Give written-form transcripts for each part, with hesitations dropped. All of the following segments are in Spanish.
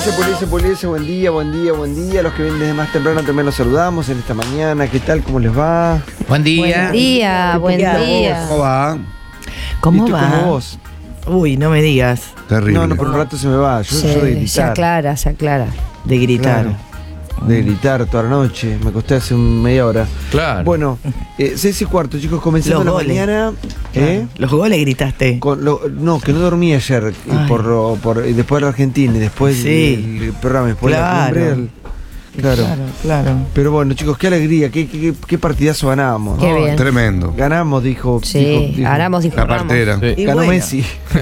Police, buen día. Los que vienen desde más temprano también los saludamos en esta mañana. ¿Qué tal? ¿Cómo les va? Buen día. Buen día. ¿Cómo va? ¿Cómo ¿Y tú va? cómo vos? Uy, no me digas. Terrible. No, por un rato se me va. Yo soy de gritar. Se aclara. De gritar. Claro. De gritar toda la noche. Me acosté hace media hora. Claro. Bueno, 6:15, chicos, comenzando la mañana. Los goles gritaste. No, que no dormí ayer y después de la Argentina y después del programa, después de la cumbre. Claro. Pero bueno, chicos, qué alegría, qué partidazo ganábamos. Qué bien. Tremendo. Ganamos, dijo. Sí, ganamos, dijo La Ramos. partera. Sí. Ganó bueno. Messi.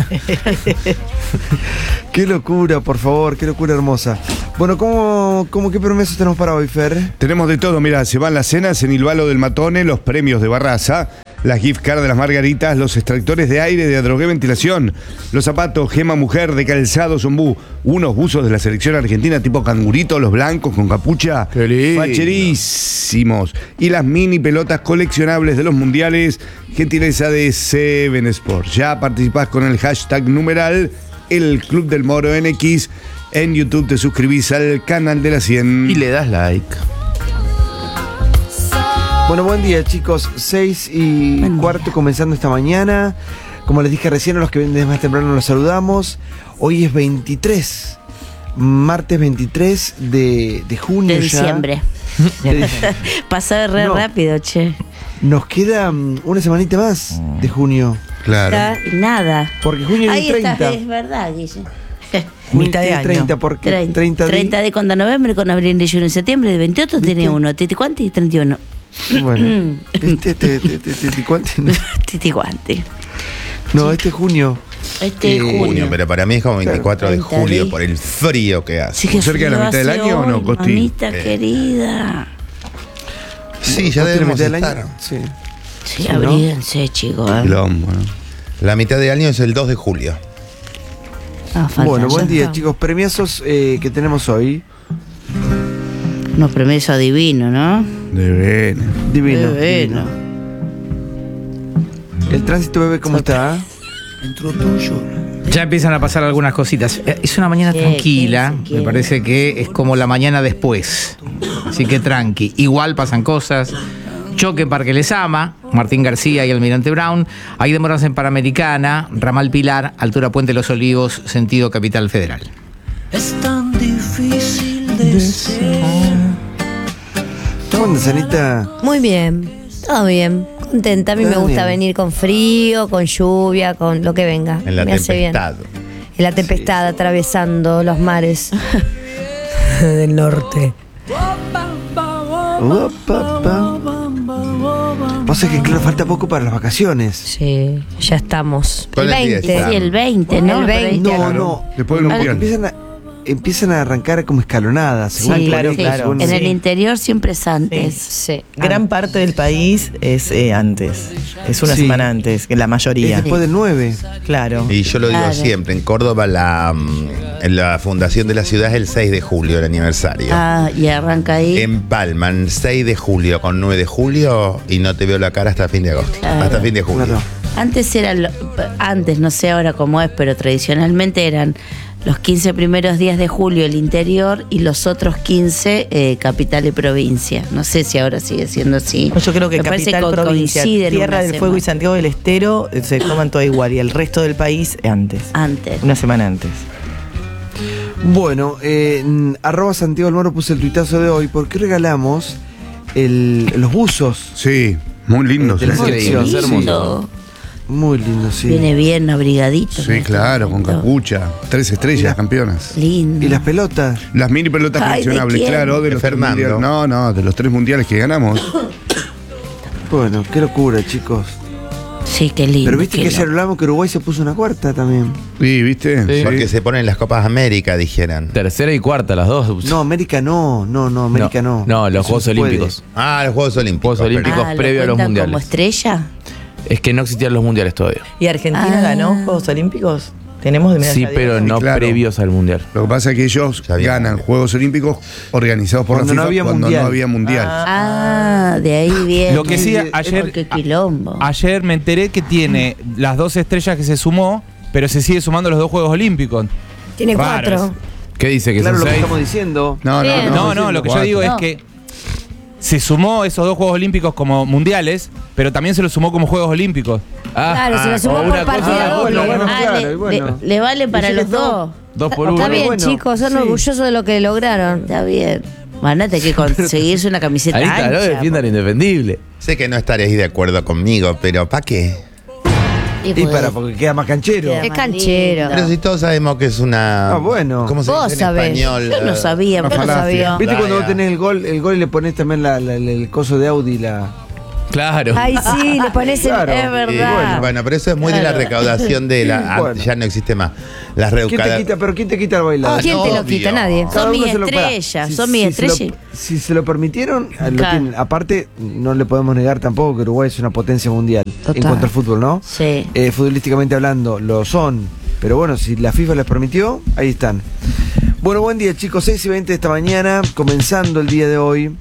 Qué locura, por favor, qué locura hermosa. Bueno, ¿cómo qué promesas tenemos para hoy, Fer? Tenemos de todo, mirá, se van las cenas en Il Valo del Matone, los premios de Barraza, las gift cards de las Margaritas, los extractores de aire de Adrogué Ventilación, los zapatos Gema Mujer de Calzado Zombú, unos buzos de la selección argentina tipo cangurito, los blancos con capucha, Qué lindo. facherísimos, y las mini pelotas coleccionables de los mundiales, gentileza de Seven Sports. Ya participás con el hashtag numeral El Club del Moro NX. En YouTube te suscribís al canal de la 100 Y le das like. Bueno, buen día, chicos. 6:15 comenzando esta mañana. Como les dije recién, a los que vienen desde más temprano los saludamos. Hoy es 23, martes 23 de junio. De diciembre. Pasó re rápido, che. Nos queda una semanita más de junio. Claro. Nada. Porque junio Ahí es 30. está, es verdad, Guille. Mitad de año. 30, porque 30 de cuando noviembre, con abril, de junio, septiembre, de 28 tiene uno. Titicuanti y 31. Bueno. Titicuanti. No, este es junio. Este es junio. Pero para mí es como 24 de 30 julio de- por el frío que hace. Sí, que ¿Cerca de la frío mitad del hace año o no, hoy, Costi? mamita querida. Sí, ya debemos estar. Sí. Sí, Sí, ¿no? abríguense, chicos. Quilombo, ¿no? La mitad de año es el 2 de julio. Bueno, buen día, chicos. chicos. Premiazos que tenemos hoy. Unos premios divinos, ¿no? De veras. Divino. Divino. El tránsito, bebé, ¿cómo está? Ya empiezan a pasar algunas cositas. Es una mañana Sí, tranquila. ¿quién se quiere? Me parece que es como la mañana después. Así que tranqui. Igual pasan cosas. Choque en Parque Lezama, Martín García y Almirante Brown. Hay demoras en Panamericana, Ramal Pilar, altura Puente Los Olivos, sentido Capital Federal. Es tan difícil de ser. ¿Cómo andas, Anita? Muy bien, todo bien. Contenta. A mí me Todo gusta bien. venir con frío, con lluvia, con lo que venga. En la me hace bien. tempestad. En la tempestad, atravesando los mares del norte. Pasa que, claro, falta poco para las vacaciones. Sí, ya estamos. ¿Cuál El es el día? 20. Sí, el 20, ¿no? El 20. No. Después del Porque mundial. empiezan a arrancar como escalonadas. según Sí, claro, por ahí, claro. según- En Sí. el interior siempre es antes. Sí. Gran parte del país es antes. Es una Sí. semana antes, que la Es mayoría. después del 9. Claro. Y yo lo digo Claro. siempre, en Córdoba en la fundación de la ciudad es el 6 de julio, el aniversario. Y arranca ahí. Empalman 6 de julio con 9 de julio y no te veo la cara hasta fin de agosto. Claro. Hasta fin de julio. Claro. Antes antes, no sé ahora cómo es, pero tradicionalmente eran los 15 primeros días de julio el interior y los otros 15 capital y provincia. No sé si ahora sigue siendo así. Yo creo que Me parece capital, que provincia, coinciden Tierra una del Fuego y semana. Santiago del Estero se toman todo igual y el resto del país antes. Antes. Una semana antes. Bueno, arroba Santiago del Moro puse el tuitazo de hoy porque regalamos los buzos. Sí, muy lindo. De la sí. selección. Lindo. hermoso. Muy lindo, sí. Viene bien abrigadito. Sí, claro, con capucha. 3 estrellas, campeonas. Lindo. ¿Y las pelotas? Las mini pelotas Ay, ¿de coleccionables, quién? claro, de De los 3 Fernando. mundiales. No, de los 3 mundiales que ganamos. Bueno, qué locura, chicos. Sí, qué lindo. Pero viste qué que ayer loco. hablamos que Uruguay se puso una cuarta también. Sí, ¿viste? Sí. Porque se ponen las Copas América, dijeran. Tercera y cuarta, las dos. No, América no, América no. No, los Eso Juegos se puede. Olímpicos. Ah, los Juegos Olímpicos. Juegos Olímpicos. ¿lo previo a los cuentan mundiales. como estrella? Es que no existían los mundiales todavía. ¿Y Argentina Ah. ganó Juegos Olímpicos? ¿Tenemos de medalla Sí, de pero oro? no claro. previos al mundial. Lo que pasa es que ellos Ya había- ganan Juegos Olímpicos organizados por Cuando la no FIFA había cuando mundial. no había mundial. De ahí viene. Lo que sí, Sí, ayer, Qué quilombo. ayer me enteré que tiene las 2 estrellas que se sumó, pero se sigue sumando los 2 Juegos Olímpicos. Tiene Raro 4. ¿Qué dice? ¿Que Claro, son lo que 6? estamos diciendo. No, No, lo que yo digo es que se sumó esos 2 Juegos Olímpicos como mundiales, pero también se los sumó como Juegos Olímpicos. Claro, se lo sumó como por una partida cosa- doble. bueno, Ah, claro, le, y bueno. le vale para Dice los que no. dos. 2 por Está 1. bien, bueno, chicos, son sí. orgullosos de lo que lograron. Está bien. Van a tener que conseguirse una camiseta Ahí está, no ancha. defiendan indefendible. Sé que no estaréis de acuerdo conmigo, pero ¿para qué? Y porque queda más canchero. Queda Es más canchero. lindo. Pero si todos sabemos que es una... Ah, bueno. ¿Cómo se Vos dice en sabés. español? Yo no sabía, Una vos no falacia. sabía. ¿Viste cuando vos Ya. tenés el gol y le pones también el coso de Audi? Claro. Ay, sí, le pones Claro. el... Es verdad. Bueno, pero eso es muy de la Claro. recaudación de la... Bueno. Ya no existe más. Las ¿Quién te recaudaciones... quita? ¿Pero quién te quita el bailador? ¿Quién te lo obvio. quita? Nadie. Cada Son mis uno se lo- pará. estrellas, son mis estrellas. Si se lo permitieron, lo Claro. tienen. Aparte, no le podemos negar tampoco que Uruguay es una potencia mundial Total. en cuanto al fútbol, ¿no? Sí. Futbolísticamente hablando, lo son. Pero bueno, si la FIFA les permitió, ahí están. Bueno, buen día, chicos. 6:20 de esta mañana, comenzando el día de hoy.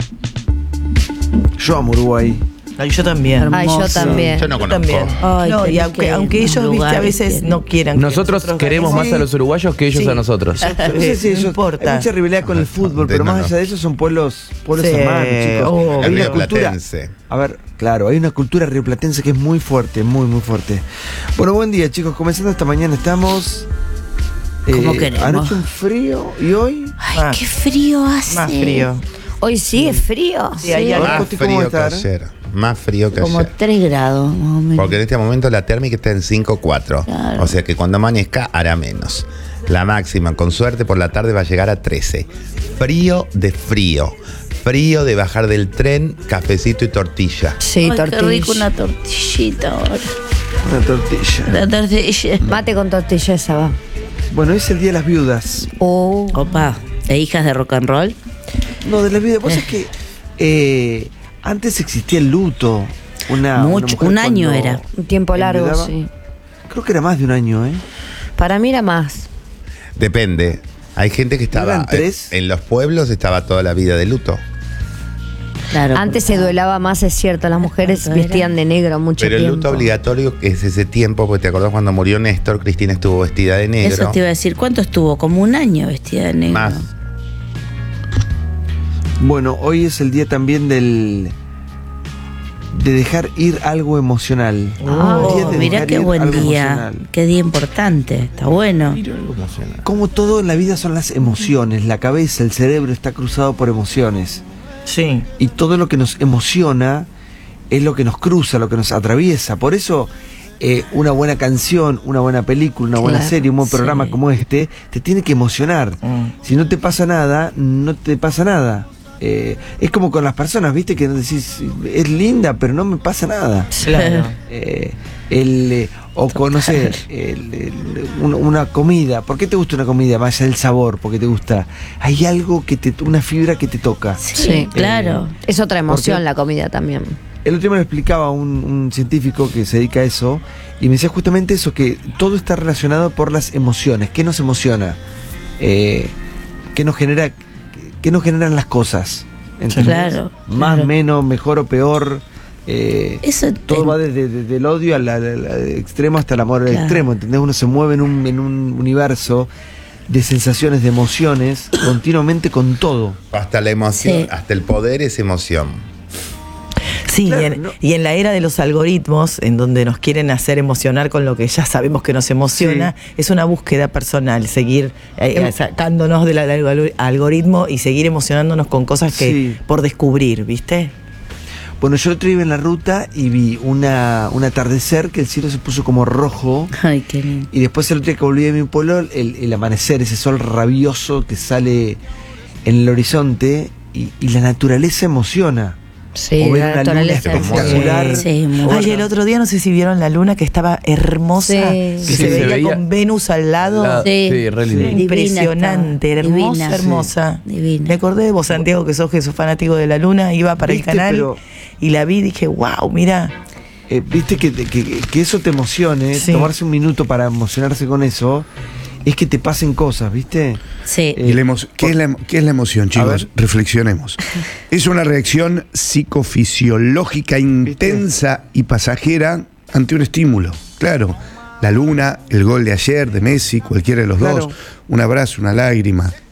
Yo amo Uruguay. Ay, yo también. Ay, yo Hermoso. también. Yo no Yo conozco. también. Ay, No, y tenés aunque, que aunque ir a ellos, un viste, lugar a veces que- no quieran. que Nosotros queremos más a los uruguayos que ellos Sí. a nosotros. No sé si No ellos- importa. hay mucha rivalidad con el fútbol, pero más allá de eso son pueblos Sí, hermanos, chicos. obvio. Hay El una cultura. rioplatense. A ver, claro, hay una cultura rioplatense que es muy fuerte, muy, muy fuerte. Bueno, buen día, chicos. Comenzando esta mañana estamos. ¿Cómo queremos? Anoche un frío y hoy. Ay, Más. qué frío hace. Más frío. Hoy sí es frío. Sí, hay A ver, Más Costi, ¿cómo frío que estar? ayer. Más frío que Como ayer. 3 grados, más o menos. Porque en este momento la térmica está en 5,4. Claro. O sea que cuando amanezca hará menos. La máxima, con suerte, por la tarde va a llegar a 13. Frío de frío. Frío de bajar del tren, cafecito y tortilla. Sí, Ay, tortilla. qué rico una tortillita ahora. Una tortilla. Una tortilla. Mate con tortilla esa va. Bueno, hoy es el día de las viudas. Oh. Opa, ¿e hijas de rock and roll? No, de las viudas. Vos sabés que antes existía el luto. Una Mucho, mujer un año cuando era. Un tiempo largo, enviudaba. sí. Creo que era más de un año, ¿eh? Para mí era más. Depende. Hay gente que estaba ¿Eran 3? en los pueblos, estaba toda la vida de luto. Claro. Antes se duelaba más, es cierto. Las mujeres ¿Cuánto era? vestían de negro mucho Pero el tiempo. luto obligatorio es ese tiempo, porque te acordás cuando murió Néstor, Cristina estuvo vestida de negro. Eso te iba a decir. ¿Cuánto estuvo? Como un año vestida de negro. Más. Bueno, hoy es el día también de dejar ir algo emocional. Oh, Día de mirá dejar qué ir buen algo día. emocional. Qué día importante. Está bueno. Como todo en la vida son las emociones. La cabeza, el cerebro está cruzado por emociones. Sí. Y todo lo que nos emociona es lo que nos cruza, lo que nos atraviesa. Por eso una buena canción, una buena película, una buena Claro, serie, un buen sí. programa como este, te tiene que emocionar. Si no te pasa nada, no te pasa nada. Es como con las personas, ¿viste? Que decís, es linda, pero no me pasa nada. Claro. O con, no sé, una comida. ¿Por qué te gusta una comida? Más allá del sabor, porque te gusta. Hay algo una fibra que te toca. Sí, claro. Es otra emoción porque- la comida también. El otro día me lo explicaba un científico que se dedica a eso y me decía justamente eso, que todo está relacionado por las emociones. ¿Qué nos emociona? ¿Qué nos generan las cosas? ¿Entendés? Claro, Más, claro. menos, mejor o peor. Eso Todo va desde el odio al extremo hasta el amor al Claro. extremo. ¿Entendés? Uno se mueve en un universo de sensaciones, de emociones, continuamente con todo. Hasta la emoción, Sí. hasta el poder es emoción. Sí, Claro, y en la era de los algoritmos, en donde nos quieren hacer emocionar con lo que ya sabemos que nos emociona, es una búsqueda personal, seguir sacándonos del algoritmo y seguir emocionándonos con cosas que Sí. por descubrir, ¿viste? Bueno, yo el otro día iba en la ruta y vi un atardecer que el cielo se puso como rojo. Ay, qué lindo. Y después el otro día que volví de mi pueblo, el amanecer, ese sol rabioso que sale en el horizonte y la naturaleza emociona. Sí, O ver la una luna naturaleza. espectacular. Sí, muy O bueno. Ay, el otro día no sé si vieron la luna que estaba hermosa, Sí. que Sí, se, se veía veía con Venus al lado. Sí. Sí, re lindo. Sí. Impresionante, Divina hermosa, estaba. hermosa. Divina. Me acordé de vos, Santiago, que sos fanático de la luna, iba para el Viste, canal pero- y la vi y dije, wow, mira. Viste que eso te emocione, Sí. tomarse un minuto para emocionarse con eso, es que te pasen cosas, ¿viste? Sí. ¿Qué es la emoción, A chicos? ver. Reflexionemos. Es una reacción psicofisiológica intensa y pasajera ante un estímulo. Claro, la luna, el gol de ayer de Messi, cualquiera de los Claro. dos, un abrazo, una lágrima.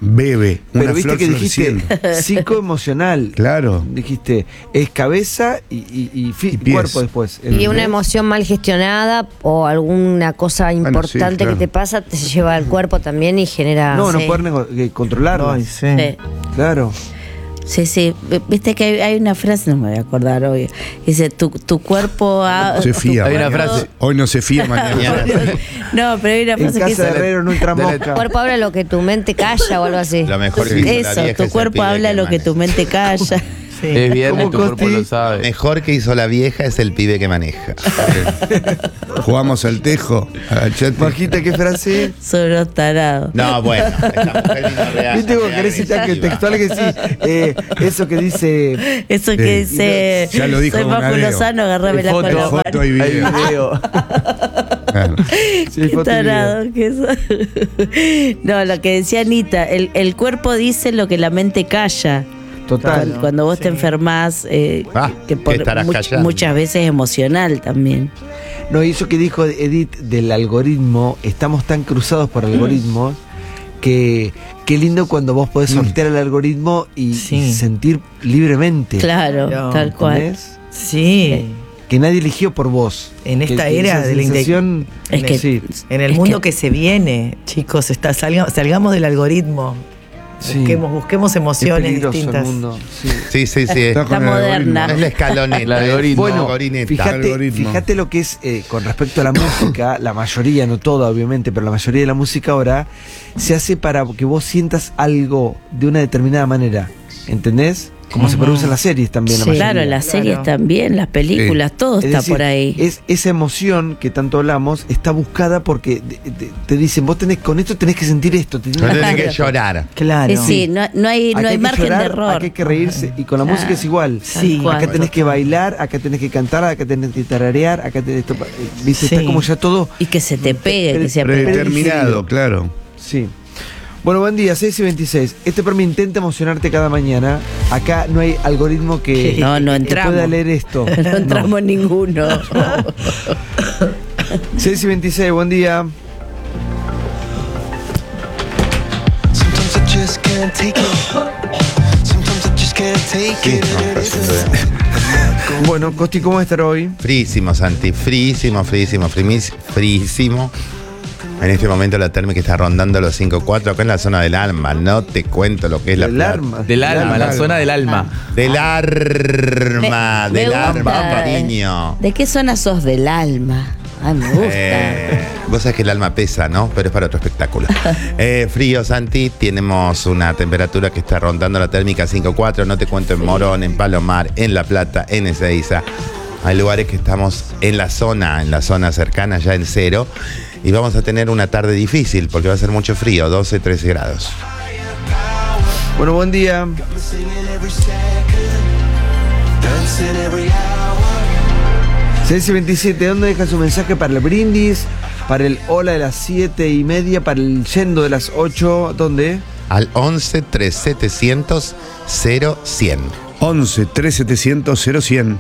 bebe. Pero una viste flor que dijiste floreciendo. psicoemocional. Claro. Dijiste, es cabeza y pies. cuerpo después. Y una emoción mal gestionada o alguna cosa importante claro. que te pasa, te lleva al cuerpo también y genera. No, no Sí. poder controlarlo. Ay, sí. Sí. Claro. Sí, sí. Viste que hay una frase, no me voy a acordar hoy. Dice, tu cuerpo... Se fía. Hay una mañana. frase. Hoy no se fía, mañana. No, pero hay una En frase que casa de dice... Herrero no entra mosca. Tu cuerpo habla lo que tu mente calla o algo así. Lo mejor que hizo la Eso, vieja es tu el cuerpo pibe habla lo que maneja. tu mente calla. Es viernes, ¿Cómo, tu cuerpo Costi? lo sabe. Mejor que hizo la vieja es el pibe que maneja. Jugamos al tejo. Agachate. Majita, ¿qué frase? Son unos tarados. No, bueno. Esta mujer vino real, ¿Viste cómo real, querés citar que agresiva. textual que sí? Eso que dice. Eso que dice... Ya lo dijo soy Bajo Bonadeo. Lozano, agarrame la con la Foto mano. y Hay video. video. Claro. Sí, Qué foto y tarado que es. No, lo que decía Anita, el cuerpo dice lo que la mente calla. Total. Cuando vos te enfermás, ¿qué estarás callando? muchas veces emocional también. No, y eso que dijo Edith del algoritmo, estamos tan cruzados por algoritmos que qué lindo cuando vos podés sortear el algoritmo y sentir libremente. Claro, No, tal cual. ¿Entendés? Sí. Que nadie eligió por vos. En esta Que era esa de la sensación- Es que- sí, En el Es mundo que- que se viene, chicos, salgamos del algoritmo. sí. Busquemos Es emociones peligroso distintas. el mundo. Sí. Sí, sí, sí. Está con el moderna. Es la escaloneta. El algoritmo. Bueno, Algoritmo. fíjate lo que es con respecto a la música, la mayoría, no toda obviamente, pero la mayoría de la música ahora se hace para que vos sientas algo de una determinada manera, ¿entendés? Como se produce en las series también, la Sí, mayoría. claro, las series también, las películas, todo Es está decir, por ahí. Es esa emoción que tanto hablamos está buscada porque te dicen, vos con esto tenés que sentir esto. No tenés que llorar. Claro. Sí, no hay Acá que margen llorar, de error. acá hay que reírse y con la música es igual. Sí. Tal cual. Acá tenés que bailar, acá tenés que cantar, acá tenés que tararear, acá tenés ¿viste? Sí. Está como ya todo. Y que se te pegue, que se apegue. Predeterminado, claro. Sí. Bueno, buen día, 6:26. Este programa intenta emocionarte cada mañana. Acá no hay algoritmo que, No que entramos. pueda leer esto. No entramos en ninguno. 6:26, buen día. Sometimes I just can't take it. Sometimes I just can't take it. No, perfecto, bien. Bueno, Costi, ¿cómo estar hoy? Frísimo, Santi. Frísimo. En este momento la térmica está rondando los 5.4 acá en la zona del alma. No te cuento lo que es la Del plata. arma. Del alma, la zona del alma. Del arma, Me del gusta, arma, cariño. ¿De qué zona sos del alma? Ay, me gusta. Vos sabés que el alma pesa, ¿no? Pero es para otro espectáculo. Frío, Santi. Tenemos una temperatura que está rondando la térmica 5.4. No te cuento en Morón, en Palomar, en La Plata, en Ezeiza. Hay lugares que estamos en la zona cercana ya en cero. Y vamos a tener una tarde difícil porque va a ser mucho frío, 12, 13 grados. Bueno, buen día. Singing every second, dancing every hour. 6:27, ¿dónde deja su mensaje para el brindis? Para el hola de las 7:30, para el yendo de las 8, ¿dónde? Al 11 3700 0100. 11 3700 0100.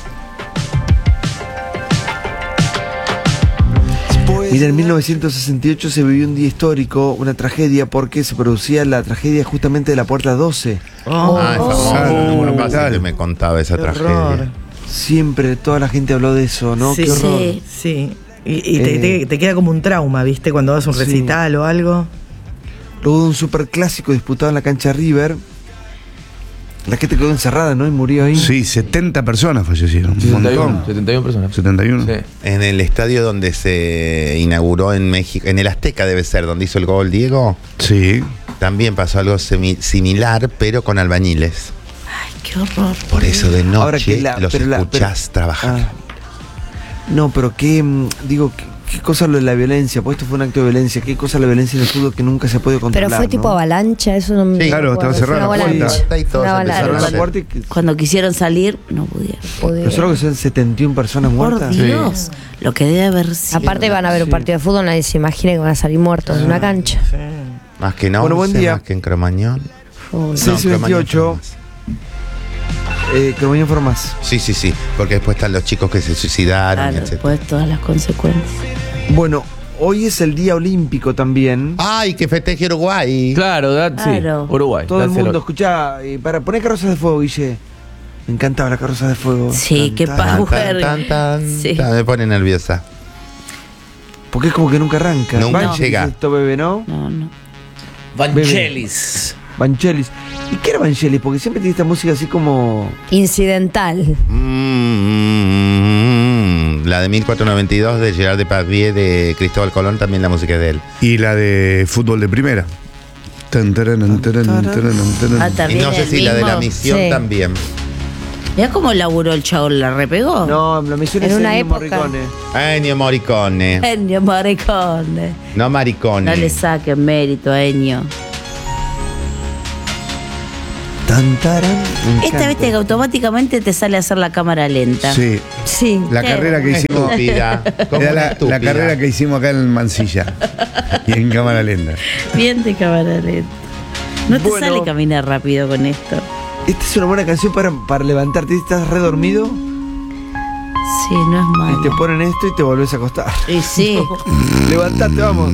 Mira, en 1968 se vivió un día histórico, una tragedia, porque se producía la tragedia justamente de la Puerta 12. Ah, es famoso. Claro, Bueno, monumental. casi que me contaba esa tragedia. Siempre toda la gente habló de eso, ¿no? Sí, Qué horror. Sí. Sí. Y te queda como un trauma, ¿viste? Cuando vas a un Sí. recital o algo. Luego de un superclásico disputado en la cancha River, la gente quedó encerrada, ¿no? Y murió ahí. Sí, 70 personas fallecieron. Un 71, montón. 71 personas. 71. Sí. En el estadio donde se inauguró en México, en el Azteca debe ser, donde hizo el gol Diego, Sí. también pasó algo similar, pero con albañiles. Ay, qué horror. Por eso de Ahora noche que la- los pero la- escuchás trabajar. Ah. No, pero qué, digo, qué cosa lo de la violencia, porque esto fue un acto de violencia, qué cosa la violencia en el fútbol que nunca se puede controlar. Pero fue tipo ¿no? avalancha, eso no me Sí, claro, estaba acuerdo, cerrada fue la una puerta. avalancha. Y todos Una empezaron Cerró a avalancha. la puerta y que- Cuando quisieron salir, no pudieron. pero solo que son 71 personas Por muertas. Dios, lo que debe haber sido. Aparte van a ver un partido de fútbol, nadie se imagina que van a salir muertos de una cancha. Más que en Bueno, buen 11, día. más que en Cromañón. Uy, 6:28. Cromañón fue más. Sí, porque después están los chicos que se suicidaron, claro, etc. después todas las consecuencias. Bueno, hoy es el Día Olímpico también. Ay, que festeje Uruguay. Claro, Claro. sí. Uruguay. Todo el dáselo. mundo, escuchá, para poner Carrozas de Fuego, Guille. Me encantaba la Carroza de Fuego. Sí, qué Tan, power. Tan, Sí. me pone nerviosa. Porque es como que nunca arranca. Nunca Vangelis, llega. Esto bebé, ¿no? No. Vangelis. Vangelis. ¿Y qué era Vangelis? Porque siempre tiene esta música así como... Incidental. La de 1492 de Gerard Depardieu de Cristóbal Colón, también la música es de él. Y la de fútbol de primera. Tan, taranan, taranan, taranan, taranan. Ah, Y también no sé el si la de la mismo. misión Sí. también. Mirá cómo laburó el chabón, la repegó. No, la misión En es una Ennio época. Morricone. Ennio Morricone. Ennio Morricone. No Maricone. No le saquen mérito a Ennio. Tan, taran. Me Esta encanta. vez que automáticamente te sale a hacer la cámara lenta. Sí, Sí. la Sí. carrera que hicimos. Estúpida. Como Era una la estúpida. carrera que hicimos acá en Mansilla. Y en cámara lenta. Bien de cámara lenta. No te Bueno. sale caminar rápido con esto. Esta es una buena canción para levantarte. ¿Estás redormido? Sí, no es malo. Y te ponen esto y te volvés a acostar. Y sí. Levantate, vamos.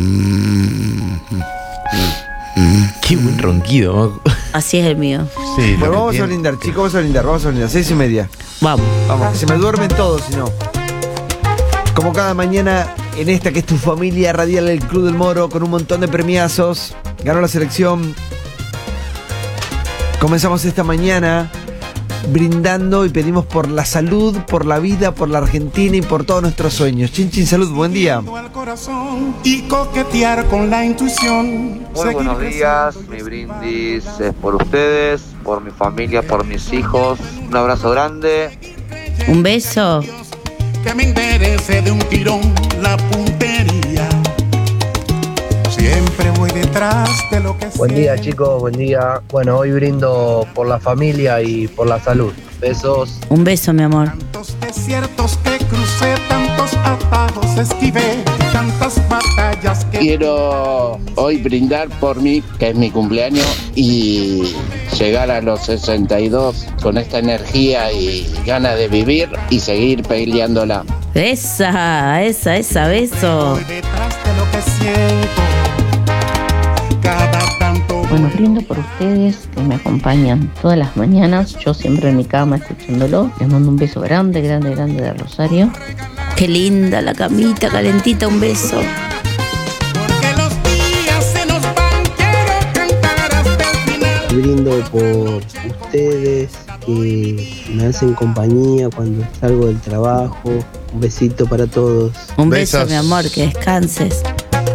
Qué buen ronquido. Así es el mío. Sí, Bueno, lo que vamos a tiene- brindar, chicos, vamos a brindar, 6:30. Vamos. Vamos, que se me duermen todos, si no. Como cada mañana, en esta que es tu familia radial, el Club del Moro, con un montón de premiazos. Ganó la selección. Comenzamos esta mañana brindando y pedimos por la salud, por la vida, por la Argentina y por todos nuestros sueños. Chin Chin Salud, buen día. Al corazón y coquetear con la intuición. Muy buenos días, mi brindis es por ustedes, por mi familia, por mis hijos. Un abrazo grande. Un beso. Que me enderece de un tirón la puntería. Siempre voy detrás de lo que Buen sé. día chicos, buen día. Bueno, hoy brindo por la familia y por la salud. Besos. Un beso, mi amor. Tantos desiertos que crucé, tantos atajos esquivé, tantas batallas que... Quiero hoy brindar por mí, que es mi cumpleaños, y llegar a los 62 con esta energía y ganas de vivir y seguir peleándola. Esa, beso. Voy detrás de lo que siento. Cada tanto... Bueno, brindo por ustedes que me acompañan todas las mañanas. Yo siempre en mi cama escuchándolo. Les mando un beso grande, grande, grande de Rosario. Qué linda la camita calentita, un beso. Porque los días se nos van, quiero cantar hasta el final. Brindo por ustedes que me hacen compañía cuando salgo del trabajo. Un besito para todos. Un beso, Besos. mi amor, que descanses.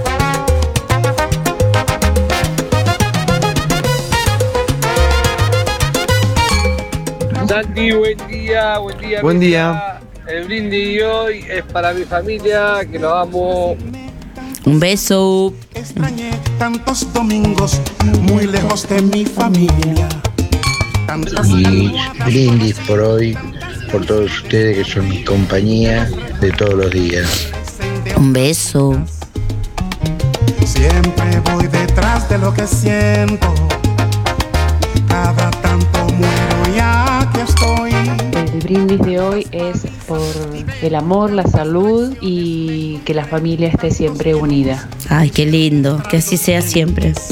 Santi, buen día, buen día. Buen mi día. El brindis de hoy es para mi familia, que los amo. Un beso. Extrañé tantos domingos muy lejos de mi familia. Tantas Y brindis por hoy, por todos ustedes que son mi compañía de todos los días. Un beso. Siempre voy detrás de lo que siento. Cada tanto muero y aquí estoy. El brindis de hoy es por el amor, la salud y que la familia esté siempre unida. Ay, qué lindo. Que así sea siempre.